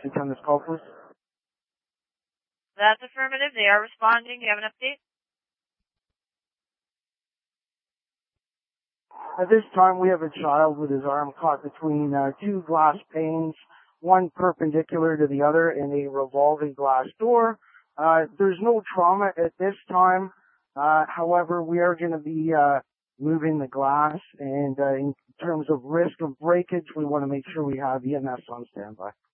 attend this call, please? That's affirmative. They are responding. Do you have an update? At this time, we have a child with his arm caught between two glass panes, one perpendicular to the other in a revolving glass door. There's no trauma at this time. However, we are going to be moving the glass, and in terms of risk of breakage, we want to make sure we have EMS on standby.